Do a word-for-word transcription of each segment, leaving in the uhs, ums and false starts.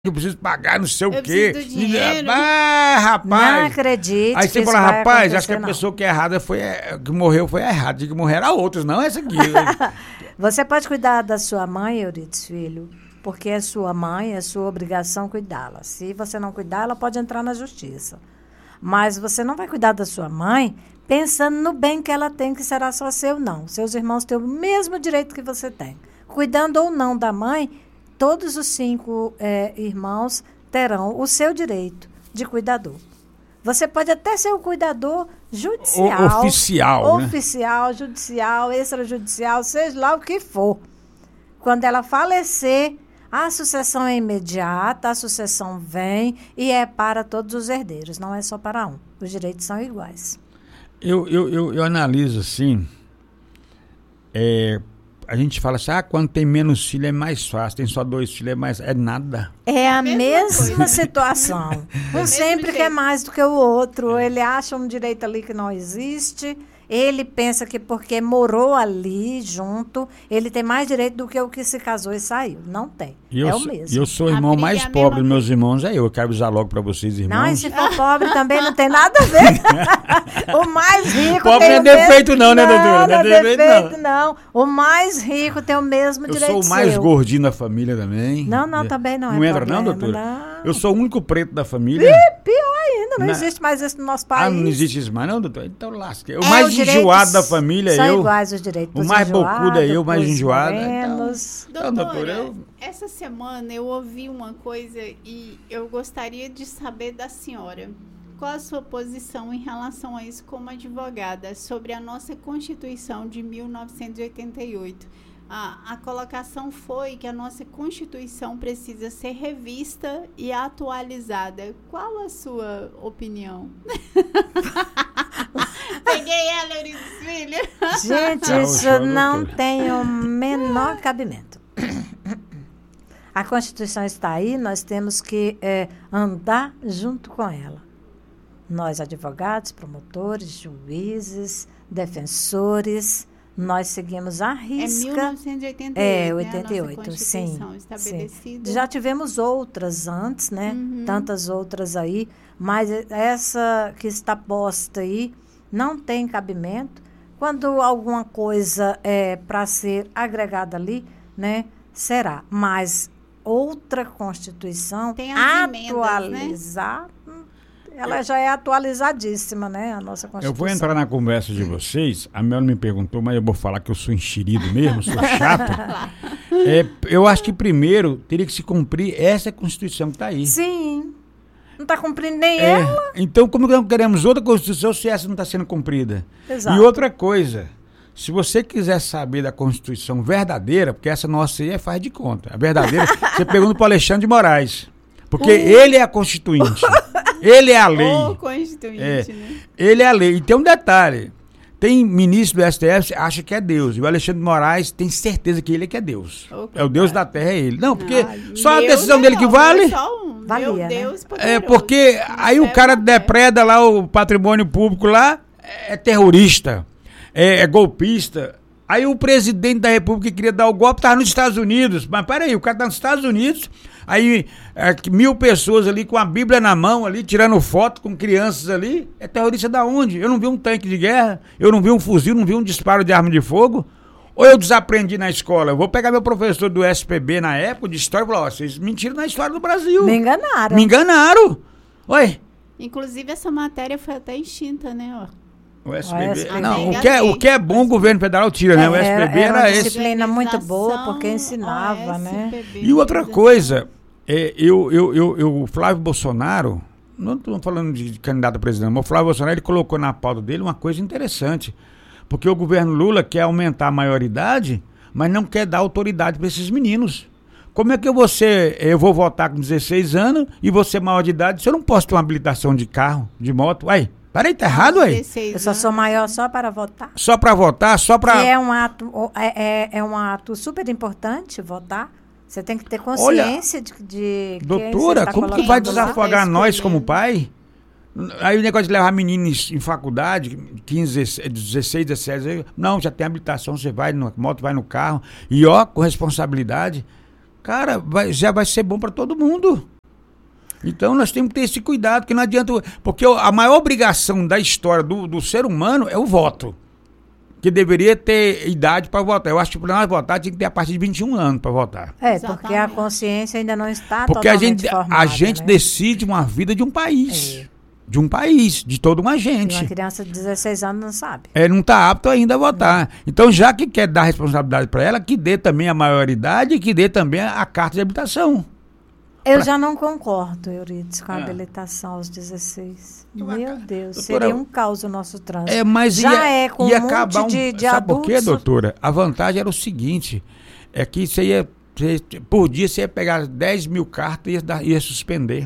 eu preciso pagar não sei o eu quê. preciso do dinheiro. Ah, rapaz. Não acredite. Aí você que fala, isso vai rapaz, acho que a não. pessoa que é errada foi, que morreu foi errada. Tinha que morrer era outros, não essa aqui. Você pode cuidar da sua mãe, Euridice Filho, porque é sua mãe, é sua obrigação cuidá-la. Se você não cuidar, ela pode entrar na justiça. Mas você não vai cuidar da sua mãe pensando no bem que ela tem, que será só seu, não. Seus irmãos têm o mesmo direito que você tem. Cuidando ou não da mãe, todos os cinco é, irmãos terão o seu direito de cuidador. Você pode até ser o cuidador judicial. O, oficial, Oficial, né? Judicial, extrajudicial, seja lá o que for. Quando ela falecer, a sucessão é imediata, a sucessão vem e é para todos os herdeiros, não é só para um. Os direitos são iguais. Eu, eu, eu, eu analiso assim, é, a gente fala assim, ah, quando tem menos filho é mais fácil, tem só dois filhos é mais... É nada. É a mesma, mesma situação. Um sempre jeito. quer mais do que o outro. Ele acha um direito ali que não existe. Ele pensa que porque morou ali junto, ele tem mais direito do que o que se casou e saiu. Não tem. E eu é o sou, mesmo. E eu sou o A irmão briga mais é a pobre mesma dos meus irmãos, é eu. Eu quero avisar logo pra vocês, irmãos. Não, e se for pobre também não tem nada a ver. O mais rico Pobre tem não é o mesmo... defeito não, né, doutora? Não, não é defeito, defeito não. O mais rico tem o mesmo Eu direito sou o mais seu. gordinho da família também. Não, não, também não é Não entra problema, não, doutora? não. Eu sou o único preto da família. Ih, pior ainda, não Na- existe mais isso no nosso país. Ah, não existe isso mais não, doutor? Então lasca. O É, mais os direitos enjoado da família é são eu. iguais os direitos O pros mais bocudo é eu, o mais pros enjoado. morenos. Então, Doutora, doutora, eu- essa semana eu ouvi uma coisa e eu gostaria de saber da senhora. Qual a sua posição em relação a isso como advogada sobre a nossa Constituição de mil novecentos e oitenta e oito? A, a colocação foi que a nossa Constituição precisa ser revista e atualizada. Qual a sua opinião? Peguei ela, Euridice Filho. Gente, Não, isso só, não doutora. tem o menor cabimento. A Constituição está aí, nós temos que é, andar junto com ela. Nós, advogados, promotores, juízes, defensores, nós seguimos à É risca. mil novecentos e oitenta e oito, É, né, a oitenta e nossa oito, Constituição sim, estabelecida. sim. Já tivemos outras antes, né? Uhum. Tantas outras aí, mas essa que está posta aí não tem cabimento. Quando alguma coisa é para ser agregada ali, né? Será. Mas outra Constituição Tem as emendas, atualizar, hum, ela já é atualizadíssima, né? A nossa Constituição. Eu vou entrar na conversa de vocês. A Mel me perguntou, mas eu vou falar que eu sou enxerido mesmo, sou chato. É, eu acho que primeiro teria que se cumprir essa Constituição que está aí. Sim. Não está cumprindo nem É, ela. então, como que nós queremos outra Constituição se essa não está sendo cumprida? Exato. E outra coisa, se você quiser saber da Constituição verdadeira, porque essa nossa aí é faz de conta, a verdadeira, você pergunta para o Alexandre de Moraes, porque ele é a Constituinte, ele é a lei, Ou Constituinte, É. né? ele é a lei. E tem um detalhe, tem ministro do S T F que acha que é Deus, e o Alexandre de Moraes tem certeza que ele é que é Deus. Ô, É o Deus da terra, é ele. Não, porque Ah, só a meu decisão dele que não, vale... é só um. Valia, Meu né? Deus, É, poderoso. porque aí o céu cara e na terra. depreda lá o patrimônio público lá, é terrorista, é, é golpista. Aí o presidente da República que queria dar o golpe estava nos Estados Unidos. Mas peraí, o cara está nos Estados Unidos, aí é, mil pessoas ali com a Bíblia na mão ali, tirando foto com crianças ali. É terrorista da onde? Eu não vi um tanque de guerra, eu não vi um fuzil, não vi um disparo de arma de fogo. Ou eu desaprendi na escola? Eu vou pegar meu professor do S P B na época de história e falar, ó, vocês mentiram na história do Brasil. Me enganaram. Me enganaram. Oi. Inclusive, essa matéria foi até extinta, né? Ó. O S O P B. S P B. Não, o que, é, o que é bom o governo federal tira, né? O S P B era, era, uma esse. disciplina muito boa, Organização porque ensinava, né? O S P B. E outra coisa, é, eu, eu, eu, eu, o Flávio Bolsonaro, não estou falando de, de candidato a presidente, mas o Flávio Bolsonaro ele colocou na pauta dele uma coisa interessante. Porque o governo Lula quer aumentar a maioridade, mas não quer dar autoridade para esses meninos. Como é que eu vou ser, eu vou votar com dezesseis anos e você maior de idade? Se eu não posso ter uma habilitação de carro, de moto, uai, peraí, tá errado, uai? dezesseis Eu só sou anos. maior só para votar. Só para votar, só Que para... é um ato, é, é, é um ato super importante votar. Você tem que ter consciência de, de quem Doutora, você está como que colocando vai lá. desafogar Tá nós escolhendo. como pai? Aí o negócio de levar meninos em faculdade, quinze, dezesseis, dezessete anos, não, já tem habilitação, você vai na moto, vai no carro, e ó, com responsabilidade, cara, vai, já vai ser bom para todo mundo. Então nós temos que ter esse cuidado, que não adianta... Porque a maior obrigação da história do, do ser humano é o voto. Que deveria ter idade para votar. Eu acho que para nós votar tinha que ter a partir de vinte e um anos para votar. É, Exatamente. porque a consciência ainda não está porque a totalmente gente, formada. a gente né? decide uma vida de um país. É. De um país, de toda uma E gente. uma criança de dezesseis anos não sabe. É, não está apto ainda a votar. Então, já que quer dar responsabilidade para ela, que dê também a maioridade e que dê também a, a carta de habilitação. Eu Pra- já não concordo, Euridice, com a Ah. habilitação aos dezesseis. Eu Meu aca- Deus, doutora, seria um caos o nosso trânsito. É, mas Já ia, é com ia um monte acabar um, de, de sabe por quê, adultos. doutora? A vantagem era o seguinte, é que você ia, você- por dia você ia pegar dez mil cartas e ia, dar- ia suspender.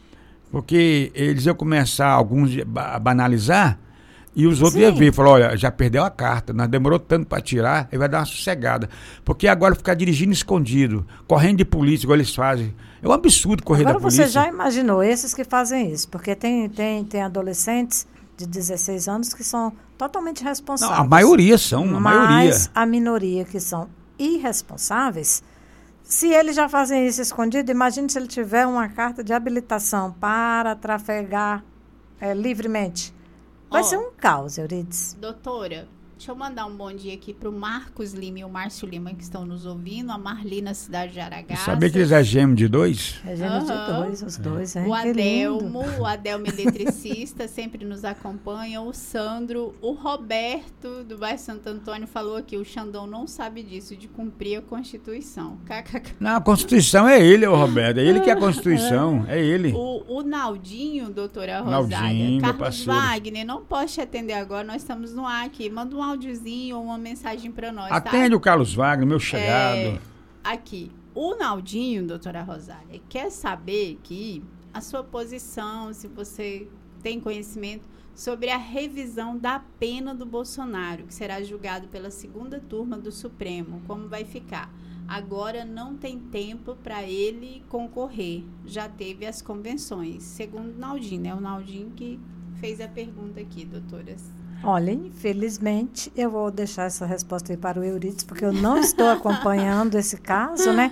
Porque eles iam começar, alguns a banalizar, e os outros Sim. iam ver, falar, olha, já perdeu a carta, nós demorou tanto para tirar, aí vai dar uma sossegada. Porque agora ficar dirigindo escondido, correndo de polícia, igual eles fazem, é um absurdo correr Agora da polícia. você já imaginou esses que fazem isso, porque tem, tem, tem adolescentes de dezesseis anos que são totalmente Não, responsáveis. a maioria são, a maioria. Mas a minoria que são irresponsáveis, se eles já fazem isso escondido, imagine se ele tiver uma carta de habilitação para trafegar é, livremente. Vai Ó. ser um caos, Euridice. Doutora, deixa eu mandar um bom dia aqui pro Marcos Lima e o Márcio Lima que estão nos ouvindo, a Marli na cidade de Aragaças. Sabia que eles é gêmeo de dois? É gêmeos Aham. de dois, os dois, hein? O Que lindo. Adelmo, o Adelmo eletricista, sempre nos acompanha. O Sandro, o Roberto, do bairro Santo Antônio, falou aqui, o Xandão não sabe disso, de cumprir a Constituição. Kkk. Não, a Constituição é ele, ô Roberto. É ele que é a Constituição. É ele. O, o Naldinho, doutora Rosália. Naldinho, meu Carlos parceiro. Wagner, não posso te atender agora, nós estamos no ar aqui. Manda um áudiozinho ou uma mensagem para nós, tá? Atende o Carlos Wagner, meu chegado. É, aqui, o Naldinho, doutora Rosália, quer saber que a sua posição, se você tem conhecimento sobre a revisão da pena do Bolsonaro, que será julgado pela segunda turma do Supremo, como vai ficar. Agora não tem tempo para ele concorrer, já teve as convenções, segundo o Naldinho, né? O Naldinho que fez a pergunta aqui, doutoras. Olha, infelizmente, eu vou deixar essa resposta aí para o Euridice, porque eu não estou acompanhando esse caso, né?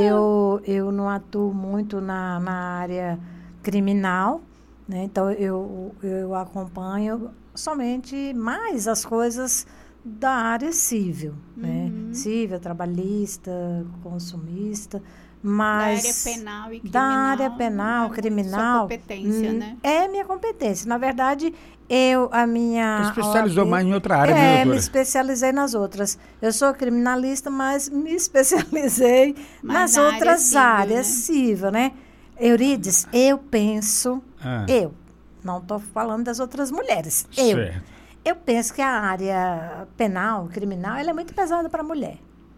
Eu, eu não atuo muito na, na área criminal, né? Então, eu, eu acompanho somente mais as coisas da área civil, né? Uhum. Civil, trabalhista, consumista, Da mas... área penal e criminal. Da área penal, não é criminal. Sua competência, hum, né? É minha competência. Na verdade, eu, a minha... Você especializou O A B mais em outra área, né, É, me doutora? especializei nas outras. Eu sou criminalista, mas me especializei Mas nas na área outras civil, áreas né? civil, né? Euridice, eu penso, Ah, eu, não estou falando das outras mulheres, eu, certo. eu penso que a área penal, criminal, ela é muito pesada para a mulher.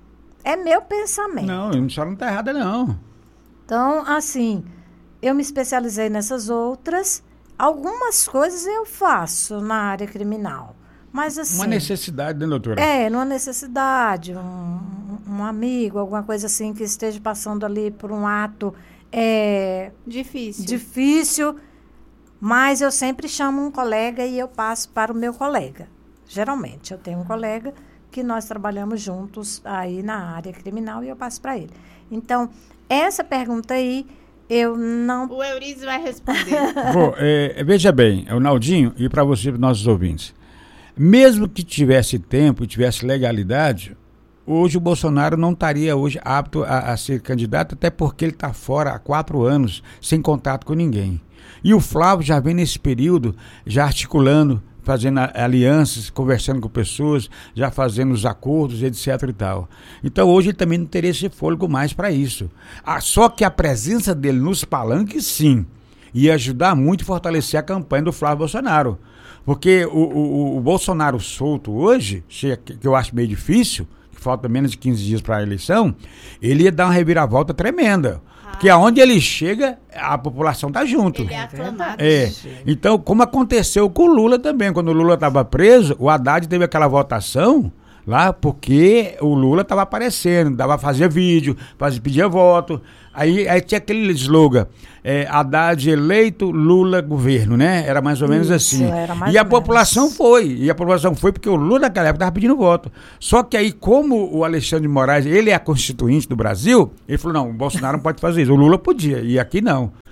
É meu pensamento. Não, a senhora não está errada, não. Então, assim, eu me especializei nessas outras. Algumas coisas eu faço na área criminal. Mas assim... Uma necessidade, né, doutora? É, numa necessidade, um, um amigo, alguma coisa assim que esteja passando ali por um ato é, Difícil. difícil, mas eu sempre chamo um colega e eu passo para o meu colega. Geralmente, eu tenho um colega que nós trabalhamos juntos aí na área criminal e eu passo para ele. Então, essa pergunta aí, eu não... O Euridice vai responder. Vô, é, veja bem, é o Naldinho, e para você, para os nossos ouvintes. Mesmo que tivesse tempo, tivesse legalidade, hoje o Bolsonaro não estaria hoje apto a, a ser candidato, até porque ele está fora há quatro anos, sem contato com ninguém. E o Flávio já vem nesse período, já articulando, fazendo alianças, conversando com pessoas, já fazendo os acordos, etc e tal. Então hoje ele também não teria esse fôlego mais para isso. Ah, só que a presença dele nos palanques, sim, ia ajudar muito a fortalecer a campanha do Flávio Bolsonaro. Porque o, o, o Bolsonaro solto hoje, que eu acho meio difícil, que falta menos de quinze dias para a eleição, ele ia dar uma reviravolta tremenda. Porque aonde ele chega, a população está junto. Ele é aclamado. É, então, como aconteceu com o Lula também, quando o Lula estava preso, o Haddad teve aquela votação lá, porque o Lula estava aparecendo, dava fazia vídeo, fazia, pedia voto, aí, aí tinha aquele slogan, é, Haddad eleito, Lula governo, né? Era mais ou menos Isso, assim. era mais E a ou menos. população foi, e a população foi porque o Lula naquela época estava pedindo voto. Só que aí, como o Alexandre de Moraes, ele é a constituinte do Brasil, ele falou, não, o Bolsonaro não pode fazer isso, o Lula podia, e aqui não.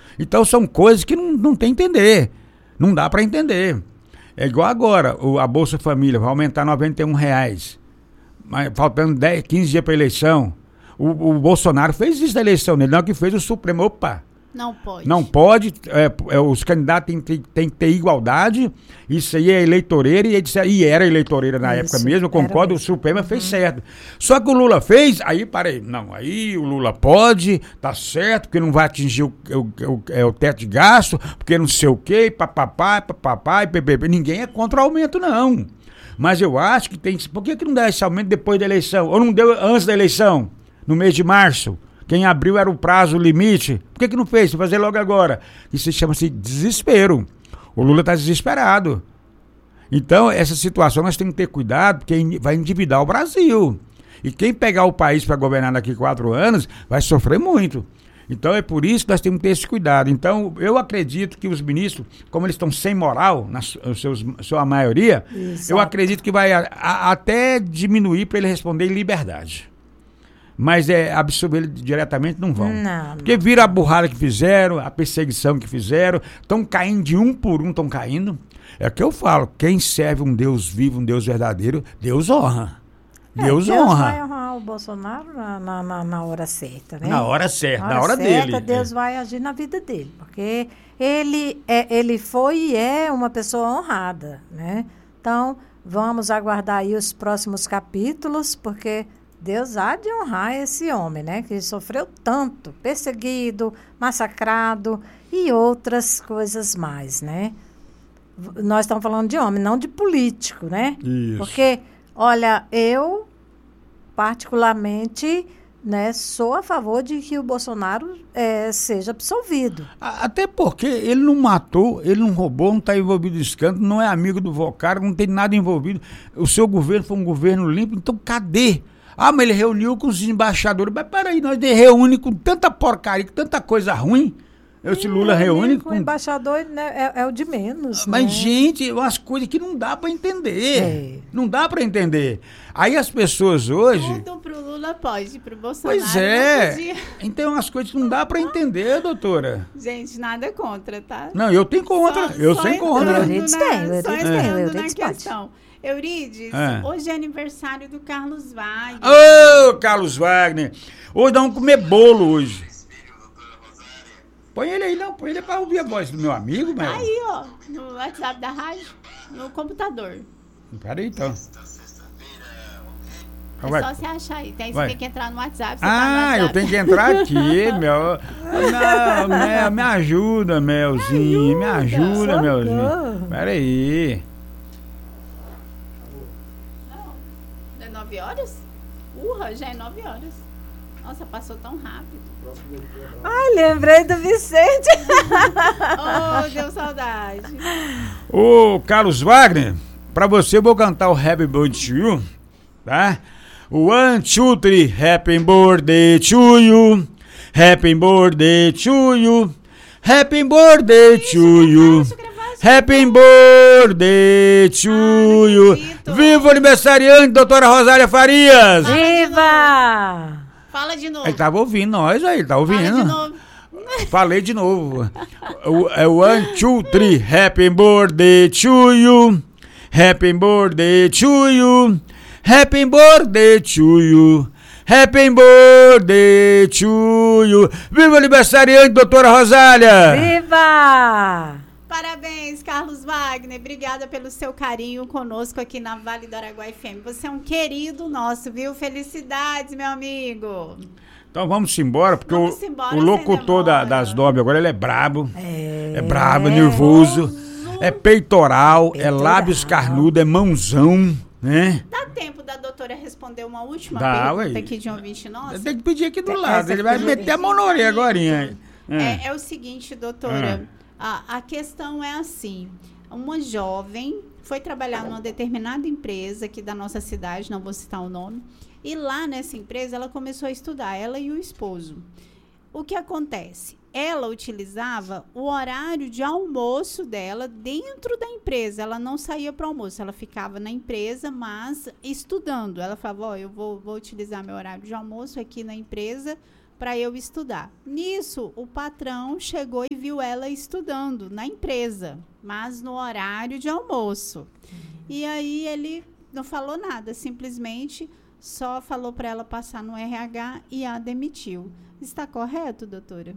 Então são coisas que não, não tem que entender. Não dá para entender. É igual agora, o, a Bolsa Família vai aumentar noventa e um reais. Mas, faltando dez, quinze dias para a eleição. O, o Bolsonaro fez isso da eleição dele, não é que fez o Supremo. Opa! Não pode. Não pode, é, é, os candidatos têm, têm, têm que ter igualdade, isso aí é eleitoreira, e, disse, e era eleitoreira na isso, época mesmo, eu concordo, o Supremo uhum. fez certo. Só que o Lula fez, aí parei, não, aí o Lula pode, tá certo, porque não vai atingir o, o, o, é, o teto de gasto, porque não sei o quê, papapá, papapá, ppp, ninguém é contra o aumento, não. Mas eu acho que tem que, por que, que não dá esse aumento depois da eleição, ou não deu antes da eleição, no mês de março? Quem abriu era o prazo, o limite. Por que que não fez? Fazer logo agora. Isso chama-se desespero. O Lula está desesperado. Então, essa situação nós temos que ter cuidado, porque vai endividar o Brasil. E quem pegar o país para governar daqui a quatro anos vai sofrer muito. Então, é por isso que nós temos que ter esse cuidado. Então, eu acredito que os ministros, como eles estão sem moral, na seus, sua maioria, Exato. eu acredito que vai a, a, até diminuir para ele responder em liberdade. Mas é, absorver ele diretamente não vão. Não, Porque não. vira a burrada que fizeram, a perseguição que fizeram, estão caindo de um por um, estão caindo. É o que eu falo, quem serve um Deus vivo, um Deus verdadeiro, Deus honra. É, Deus, Deus honra. vai honrar o Bolsonaro na, na, na, na hora certa, né? Na hora certa, na hora, na hora certa, dele. Deus é. vai agir na vida dele, porque ele, é, ele foi e é uma pessoa honrada, né? Então, vamos aguardar aí os próximos capítulos, porque Deus há de honrar esse homem, né? Que sofreu tanto, perseguido, massacrado e outras coisas mais, né? Nós estamos falando de homem, não de político, né? Isso. Porque, olha, eu particularmente, né, sou a favor de que o Bolsonaro é, seja absolvido. Até porque ele não matou, ele não roubou, não está envolvido em escândalo, não é amigo do Vocaro, não tem nada envolvido. O seu governo foi um governo limpo, então cadê? Ah, mas ele reuniu com os embaixadores. Mas peraí, nós reúne com tanta porcaria, com tanta coisa ruim. Esse Lula reúne com... O embaixador, né, é, é o de menos. Mas, né? gente, umas coisas que não dá para entender. É. Não dá para entender. Aí as pessoas hoje... Tudo pro Lula pode, pro Bolsonaro Pois é. não podia. Então, umas coisas que não dá para entender, doutora. Gente, nada contra, tá? Não, eu tenho contra. Só, eu só sou contra. Euridice tem, Euridice Só tem, entrando Euridice na pode. questão. Euridice, É. hoje é aniversário do Carlos Wagner. Ô, Carlos Wagner. Hoje nós vamos comer bolo hoje. Põe ele aí, não. Põe ele para ouvir a voz do meu amigo, meu. Aí, ó, no WhatsApp da rádio, no computador. Peraí, então. É Vai. só você achar aí. Tem, você Vai. tem que entrar no WhatsApp. Você Ah, tá no WhatsApp. eu tenho que entrar aqui, meu. Não, Mel, me ajuda, Melzinho. Me ajuda, socorro. Melzinho. Peraí. Não é nove horas? Urra, já é nove horas. Nossa, passou tão rápido. Ai, lembrei do Vicente. Oh, deu saudade. Ô, Carlos Wagner, pra você eu vou cantar o Happy Birthday to You, tá? One, two, three, Happy Birthday to You, Happy Birthday to You, Happy Birthday to You, Happy Birthday to Ah, You. acredito. Viva o aniversariante, doutora Rosália Farias! Viva! Fala de novo. Ele tava ouvindo nós aí, ele tá ouvindo. Fala de novo. Falei de novo. O- É one, two, three. Happy birthday to you. Happy birthday to you. Happy birthday to you. Happy birthday to you. Viva o aniversariante, doutora Rosália! Viva! Parabéns, Carlos Wagner. Obrigada pelo seu carinho conosco aqui na Vale do Araguaia F M. Você é um querido nosso, viu? Felicidades, meu amigo. Então vamos embora, porque Vamos o, embora, o sem locutor da, demora. das nove agora, ele é brabo. É, É brabo, é nervoso. É peitoral, é lábios carnudos, é mãozão, né? Dá tempo da doutora responder uma última Dá, pergunta ué. aqui de um ouvinte nosso? Tem que pedir aqui do Essa lado, ele vai aqui, meter a mão na orelha agora. É, é o seguinte, doutora. A, a questão é assim. Uma jovem foi trabalhar numa determinada empresa aqui da nossa cidade, não vou citar o nome, e lá nessa empresa ela começou a estudar, ela e o esposo. O que acontece? Ela utilizava o horário de almoço dela dentro da empresa. Ela não saía para almoço, ela ficava na empresa, mas estudando. Ela falava, ó, eu vou, vou utilizar meu horário de almoço aqui na empresa para eu estudar. Nisso, o patrão chegou e viu ela estudando na empresa, mas no horário de almoço. E aí ele não falou nada, simplesmente só falou para ela passar no R H e a demitiu. Está correto, doutora?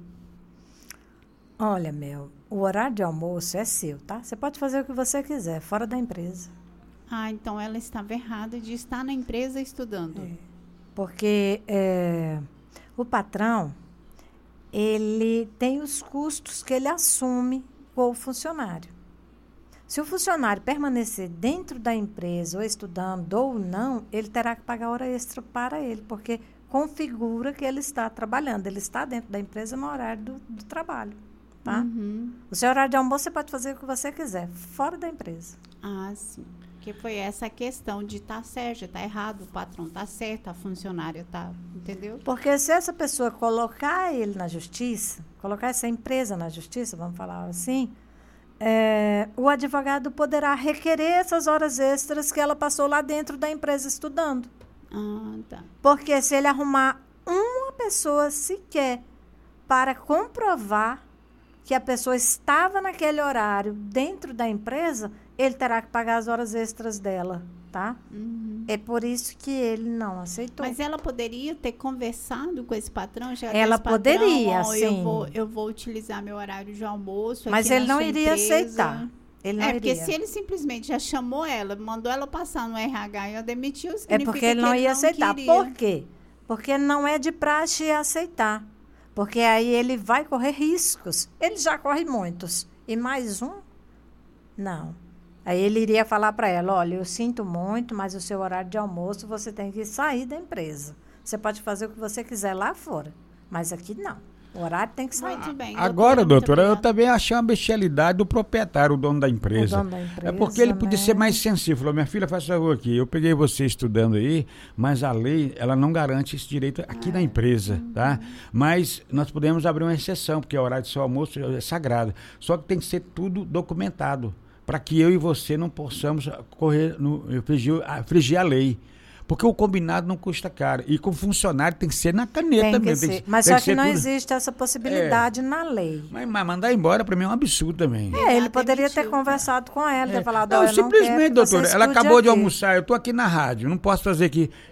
Olha, Mel, o horário de almoço é seu, tá? Você pode fazer o que você quiser, fora da empresa. Ah, então ela estava errada de estar na empresa estudando. É, porque é, o patrão, ele tem os custos que ele assume com o funcionário. Se o funcionário permanecer dentro da empresa, ou estudando ou não, ele terá que pagar hora extra para ele, porque configura que ele está trabalhando. Ele está dentro da empresa no horário do, do trabalho. Tá? Uhum. O seu horário de almoço você pode fazer o que você quiser, fora da empresa. Ah, sim. Porque foi essa questão de estar tá certo, está errado, o patrão está certo, a funcionária está, entendeu? Porque se essa pessoa colocar ele na justiça, colocar essa empresa na justiça, vamos falar assim, é, o advogado poderá requerer essas horas extras que ela passou lá dentro da empresa estudando. Ah, tá. Porque se ele arrumar uma pessoa sequer para comprovar que a pessoa estava naquele horário dentro da empresa, ele terá que pagar as horas extras dela, tá? Uhum. É por isso que ele não aceitou. Mas ela poderia ter conversado com esse patrão? Já Ela esse patrão, poderia, ó, sim. Eu vou, eu vou utilizar meu horário de almoço Mas aqui ele na não sua iria empresa. aceitar. Ele não É, porque iria. se ele simplesmente já chamou ela, mandou ela passar no R H e a demitiu, É significa porque ele que não ele ia não aceitar. queria. Por quê? Porque não é de praxe aceitar. Porque aí ele vai correr riscos. Ele já corre muitos. E mais um? Não. Aí ele iria falar para ela, olha, eu sinto muito, mas o seu horário de almoço você tem que sair da empresa. Você pode fazer o que você quiser lá fora, mas aqui não. O horário tem que sair. Muito bem. Agora, doutora, eu muito também achei uma bestialidade do proprietário, o dono da empresa. O dono da empresa, é porque ele podia né? ser mais sensível. Falou, minha filha, faz favor aqui. Eu peguei você estudando aí, mas a lei, ela não garante esse direito aqui É. na empresa, Uhum. tá? Mas nós podemos abrir uma exceção, porque o horário do seu almoço é sagrado. Só que tem que ser tudo documentado, para que eu e você não possamos correr, no, frigir, frigir a lei. Porque o combinado não custa caro. E com funcionário tem que ser na caneta Tem que mesmo. ser. Tem que, Mas tem só que que ser não tudo. existe essa possibilidade na lei. Mas, mas mandar embora para mim é um absurdo também. É, ele Já poderia ter demitiu. conversado com ela, ter falado, Não, olha, eu não simplesmente, quero que doutora, você ela estude acabou de aqui. almoçar, eu tô aqui na rádio, não posso fazer aqui.